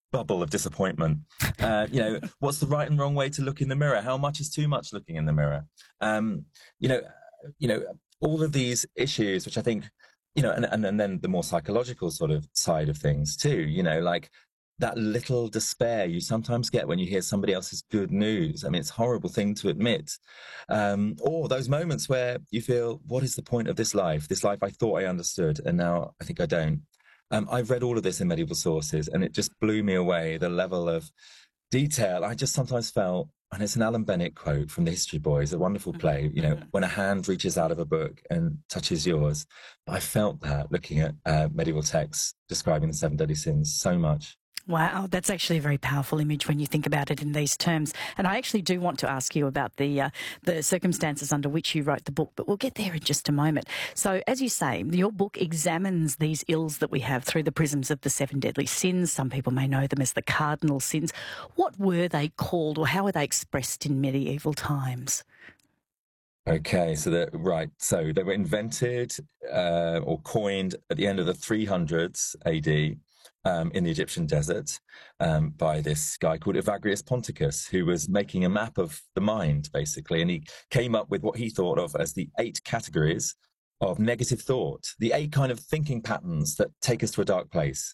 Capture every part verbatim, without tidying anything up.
bubble of disappointment. Uh, you know, what's the right and wrong way to look in the mirror? How much is too much looking in the mirror? Um, you know, you know, all of these issues, which I think, you know, and, and, and then the more psychological sort of side of things too, you know, like that little despair you sometimes get when you hear somebody else's good news. I mean, it's a horrible thing to admit. Um, or those moments where you feel, what is the point of this life? This life I thought I understood, and now I think I don't. Um, I've read all of this in medieval sources, and it just blew me away, the level of detail. I just sometimes felt, and it's an Alan Bennett quote from The History Boys, a wonderful play, you know, mm-hmm. when a hand reaches out of a book and touches yours. I felt that looking at uh, medieval texts describing the seven deadly sins so much. Wow, that's actually a very powerful image when you think about it in these terms. And I actually do want to ask you about the uh, the circumstances under which you wrote the book, but we'll get there in just a moment. So, as you say, your book examines these ills that we have through the prisms of the seven deadly sins. Some people may know them as the cardinal sins. What were they called, or how were they expressed in medieval times? Okay, so that right. So they were invented uh, or coined at the end of the three hundreds A D. Um, in the Egyptian desert um, by this guy called Evagrius Ponticus, who was making a map of the mind, basically. And he came up with what he thought of as the eight categories of negative thought, the eight kind of thinking patterns that take us to a dark place.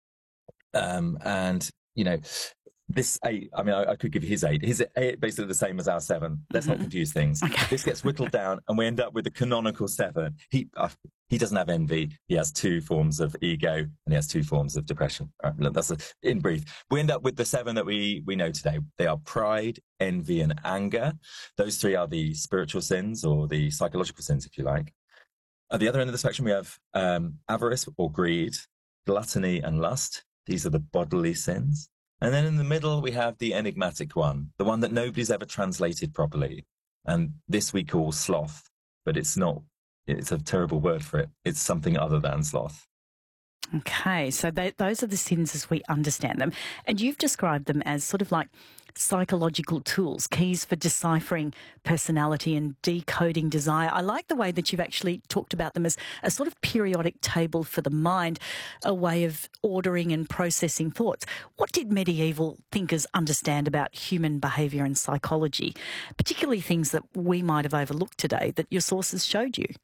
Um, and, you know, this eight, I mean, I, I could give you his eight. His eight basically the same as our seven. Let's mm-hmm. not confuse things. Okay. This gets whittled down and we end up with the canonical seven. He uh, he doesn't have envy. He has two forms of ego and he has two forms of depression. Right, that's a, in brief. We end up with the seven that we, we know today. They are pride, envy, and anger. Those three are the spiritual sins, or the psychological sins, if you like. At the other end of the spectrum, we have um, avarice or greed, gluttony and lust. These are the bodily sins. And then in the middle, we have the enigmatic one, the one that nobody's ever translated properly. And this we call sloth, but it's not, it's a terrible word for it. It's something other than sloth. Okay, so they, those are the sins as we understand them. And you've described them as sort of like psychological tools, keys for deciphering personality and decoding desire. I like the way that you've actually talked about them as a sort of periodic table for the mind, a way of ordering and processing thoughts. What did medieval thinkers understand about human behaviour and psychology, particularly things that we might have overlooked today that your sources showed you?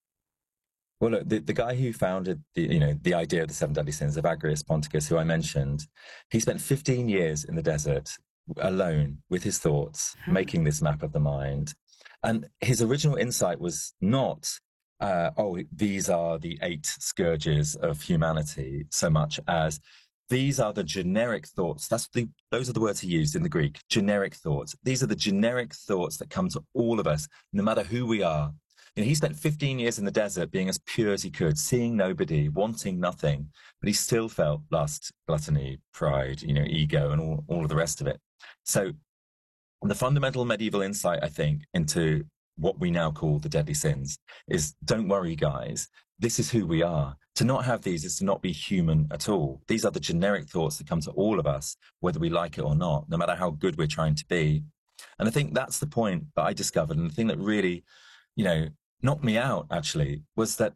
Well, look, the, the guy who founded the, you know, the idea of the seven deadly sins, Evagrius Ponticus, who I mentioned, he spent fifteen years in the desert alone with his thoughts, hmm. making this map of the mind. And his original insight was not, uh, oh, these are the eight scourges of humanity, so much as these are the generic thoughts. That's the, those are the words he used in the Greek, generic thoughts. These are the generic thoughts that come to all of us, no matter who we are. You know, he spent fifteen years in the desert being as pure as he could, seeing nobody, wanting nothing, but he still felt lust, gluttony, pride, you know, ego, and all, all of the rest of it. So the fundamental medieval insight, I think, into what we now call the deadly sins is, don't worry, guys. This is who we are. To not have these is to not be human at all. These are the generic thoughts that come to all of us, whether we like it or not, no matter how good we're trying to be. And I think that's the point that I discovered. And the thing that really, you know, knocked me out, actually, was that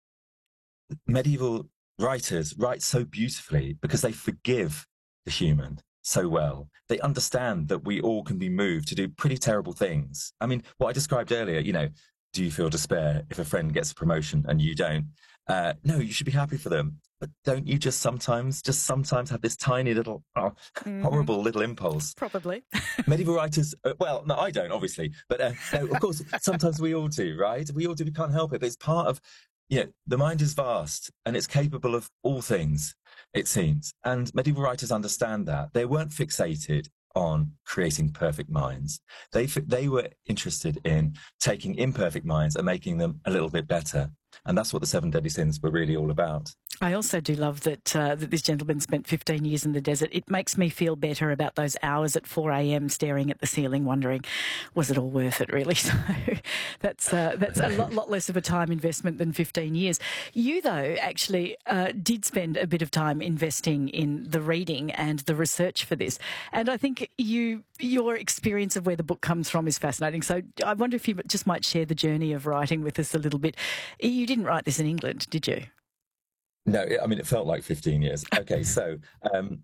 medieval writers write so beautifully because they forgive the human so well. They understand that we all can be moved to do pretty terrible things. I mean, what I described earlier, you know, do you feel despair if a friend gets a promotion and you don't? Uh, no, you should be happy for them. But don't you just sometimes, just sometimes have this tiny little, oh, mm-hmm. horrible little impulse? Probably. Medieval writers, uh, well, no, I don't, obviously. But uh, no, of course, sometimes we all do, right? We all do, we can't help it. But it's part of, you know, the mind is vast and it's capable of all things, it seems. And medieval writers understand that. They weren't fixated on creating perfect minds. They, they were interested in taking imperfect minds and making them a little bit better. And that's what the seven deadly sins were really all about. I also do love that uh, that this gentleman spent fifteen years in the desert. It makes me feel better about those hours at four a.m. staring at the ceiling, wondering, was it all worth it, really? So that's uh, that's a lot, lot less of a time investment than fifteen years. You, though, actually uh, did spend a bit of time investing in the reading and the research for this. And I think you your experience of where the book comes from is fascinating. So I wonder if you just might share the journey of writing with us a little bit. You didn't write this in England, did you? No, I mean, it felt like fifteen years. Okay, so um,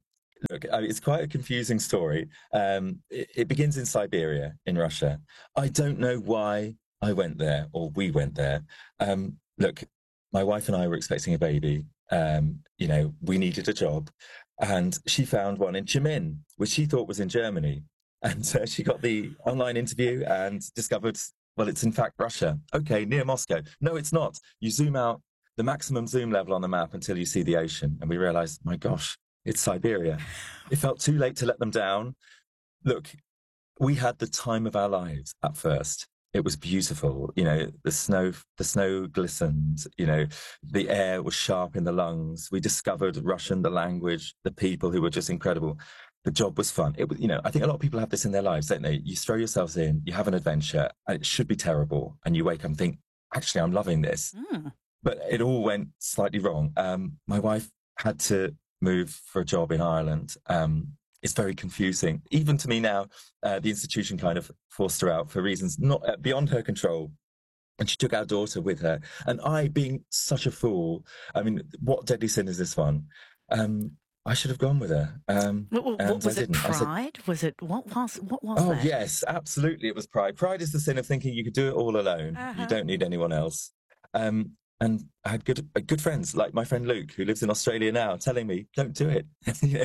Look, I mean, it's quite a confusing story. Um, it, it begins in Siberia, in Russia. I don't know why I went there or we went there. Um, look, my wife and I were expecting a baby. Um, you know, we needed a job, and she found one in Jimin, which she thought was in Germany. And uh, she got the online interview and discovered, well, it's in fact Russia. Okay, near Moscow. No, it's not. You zoom out the maximum zoom level on the map until you see the ocean. And we realized, my gosh, it's Siberia. It felt too late to let them down. Look, we had the time of our lives at first. It was beautiful. You know, the snow, the snow glistened, you know, the air was sharp in the lungs. We discovered Russian, the language, the people who were just incredible. The job was fun. It was, you know, I think a lot of people have this in their lives, don't they? You throw yourselves in, you have an adventure, and it should be terrible. And you wake up and think, actually, I'm loving this. Mm. But it all went slightly wrong. Um, my wife had to move for a job in Ireland. Um, it's very confusing. Even to me now, uh, the institution kind of forced her out for reasons not uh, beyond her control. And she took our daughter with her. And I, being such a fool, I mean, what deadly sin is this one? Um, I should have gone with her. Um, what, what, what was it? Pride? Said, was it what was what was oh, that? Oh yes, absolutely. It was pride. Pride is the sin of thinking you could do it all alone. Uh-huh. You don't need anyone else. Um, and I had good uh, good friends like my friend Luke, who lives in Australia now, telling me, "Don't do it."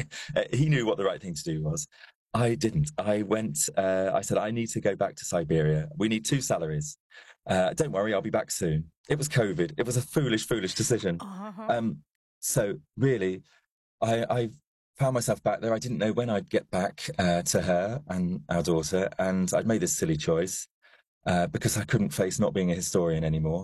He knew what the right thing to do was. I didn't. I went. Uh, I said, "I need to go back to Siberia. We need two salaries. Uh, don't worry, I'll be back soon." It was COVID. It was a foolish, foolish decision. Uh-huh. Um, so really. I, I found myself back there. I didn't know when I'd get back uh, to her and our daughter, and I'd made this silly choice uh, because I couldn't face not being a historian anymore.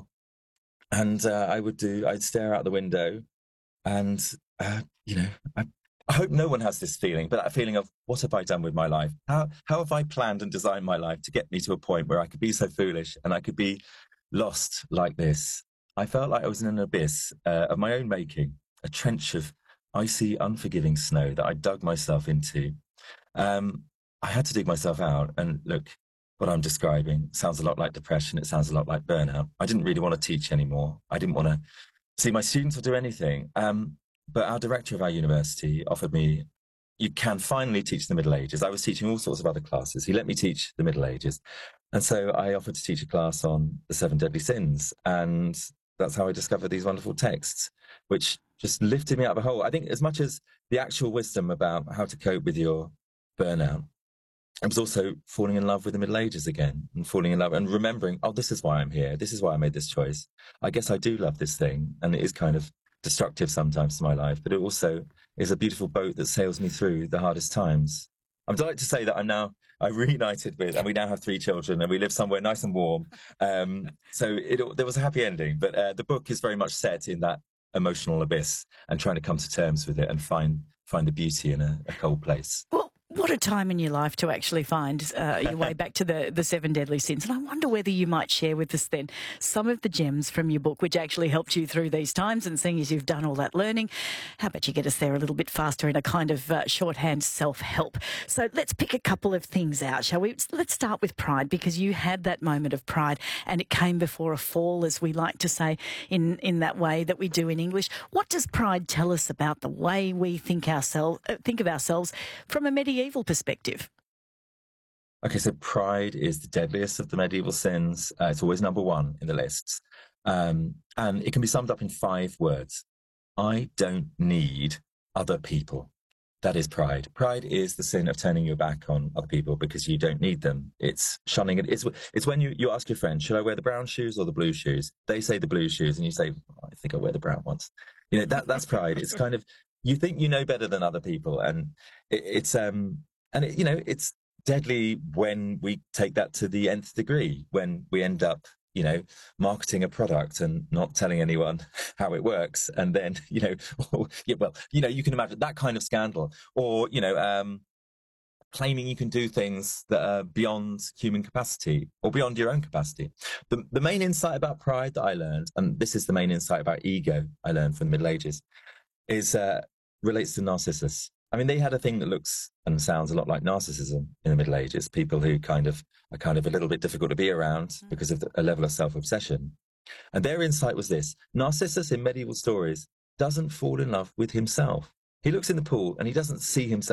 And uh, I would do, I'd stare out the window, and uh, you know, I, I hope no one has this feeling, but that feeling of what have I done with my life? How how have I planned and designed my life to get me to a point where I could be so foolish and I could be lost like this? I felt like I was in an abyss uh, of my own making, a trench of icy, unforgiving snow that I dug myself into. Um, I had to dig myself out. And look, what I'm describing sounds a lot like depression. It sounds a lot like burnout. I didn't really want to teach anymore. I didn't want to see my students or do anything. Um, but our director of our university offered me, you can finally teach the Middle Ages. I was teaching all sorts of other classes. He let me teach the Middle Ages. And so I offered to teach a class on the seven deadly sins. And that's how I discovered these wonderful texts, which just lifted me out of a hole. I think as much as the actual wisdom about how to cope with your burnout, I was also falling in love with the Middle Ages again and falling in love and remembering, oh, this is why I'm here. This is why I made this choice. I guess I do love this thing. And it is kind of destructive sometimes to my life, but it also is a beautiful boat that sails me through the hardest times. I'm delighted to say that I'm now I'm reunited with, and we now have three children, and we live somewhere nice and warm. Um, so it, there was a happy ending, but uh, the book is very much set in that emotional abyss and trying to come to terms with it and find find the beauty in a, a cold place. Well, what a time in your life to actually find uh, your way back to the, the seven deadly sins. And I wonder whether you might share with us then some of the gems from your book which actually helped you through these times. And seeing as you've done all that learning, how about you get us there a little bit faster in a kind of uh, shorthand self-help. So let's pick a couple of things out, shall we? Let's start with pride, because you had that moment of pride and it came before a fall, as we like to say in, in that way that we do in English. What does pride tell us about the way we think, ourselves, uh, think of ourselves from a medieval perspective? Okay, so pride is the deadliest of the medieval sins. Uh, it's always number one in the lists. Um, and it can be summed up in five words. I don't need other people. That is pride. Pride is the sin of turning your back on other people because you don't need them. It's shunning it. It's, it's when you, you ask your friend, should I wear the brown shoes or the blue shoes? They say the blue shoes and you say, oh, I think I'll wear the brown ones. You know, that that's pride. It's kind of, you think you know better than other people, and it, it's um and it, you know it's deadly when we take that to the nth degree, when we end up you know marketing a product and not telling anyone how it works, and then you know yeah, well you know you can imagine that kind of scandal, or you know um claiming you can do things that are beyond human capacity or beyond your own capacity. The, the main insight about pride that I learned, and this is the main insight about ego I learned from the Middle Ages, is uh, relates to Narcissus. I mean, they had a thing that looks and sounds a lot like narcissism in the Middle Ages, people who kind of are kind of a little bit difficult to be around because of the, a level of self-obsession. And their insight was this: Narcissus in medieval stories doesn't fall in love with himself. he looks in the pool and he doesn't see himself